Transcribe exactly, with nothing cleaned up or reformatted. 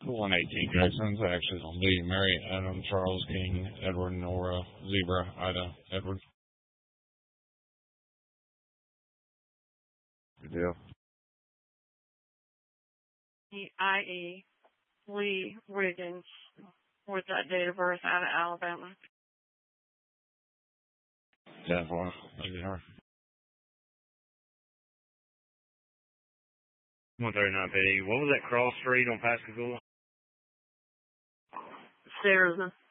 one eighteen Jackson's actions on Lee, Mary, Adam, Charles, King, Edward, Nora, Zebra, Ida, Edward. Good deal. I E Lee Wiggins with that date of birth out of Alabama. ten four. Thank you, sir. one thirty-nine P D. What was that cross street on Pascagoula? Saracen.